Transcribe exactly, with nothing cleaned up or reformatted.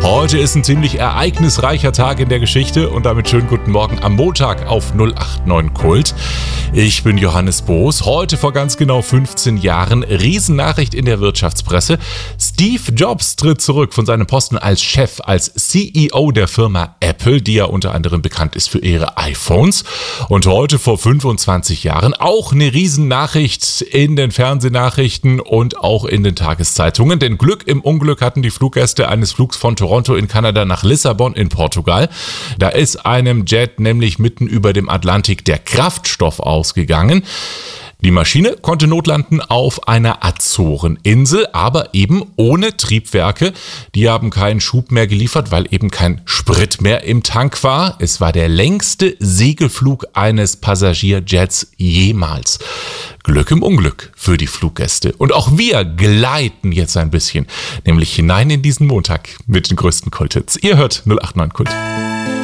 Heute ist ein ziemlich ereignisreicher Tag in der Geschichte und damit schönen guten Morgen am Montag auf null acht neun Kult. Ich bin Johannes Boos. Heute vor ganz genau fünfzehn Jahren, Riesennachricht in der Wirtschaftspresse. Steve Jobs tritt zurück von seinem Posten als Chef, als C E O der Firma Apple, die ja unter anderem bekannt ist für ihre iPhones. Und heute vor fünfundzwanzig Jahren auch eine Riesennachricht in den Fernsehnachrichten und auch in den Tageszeitungen. Denn Glück im Unglück hatten die Fluggäste eines Flugs von Toronto in Kanada nach Lissabon in Portugal. Da ist einem Jet nämlich mitten über dem Atlantik der Kraftstoff ausgegangen. Die Maschine konnte notlanden auf einer Azoreninsel, aber eben ohne Triebwerke. Die haben keinen Schub mehr geliefert, weil eben kein Sprit mehr im Tank war. Es war der längste Segelflug eines Passagierjets jemals. Glück im Unglück für die Fluggäste. Und auch wir gleiten jetzt ein bisschen, nämlich hinein in diesen Montag mit den größten Kulthits. Ihr hört null acht neun Kult.